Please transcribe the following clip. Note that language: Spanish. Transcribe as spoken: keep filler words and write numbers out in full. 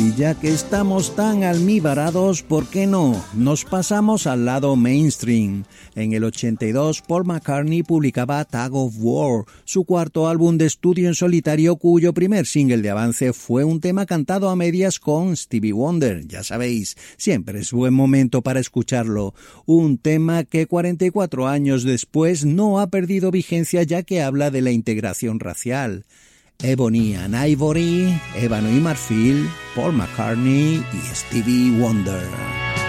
Y ya que estamos tan almibarados, ¿por qué no? Nos pasamos al lado mainstream. En el ochenta y dos, Paul McCartney publicaba Tug of War, su cuarto álbum de estudio en solitario, cuyo primer single de avance fue un tema cantado a medias con Stevie Wonder. Ya sabéis, siempre es buen momento para escucharlo. Un tema que cuarenta y cuatro años después no ha perdido vigencia, ya que habla de la integración racial. Ebony and Ivory, Ébano y Marfil, Paul McCartney y Stevie Wonder.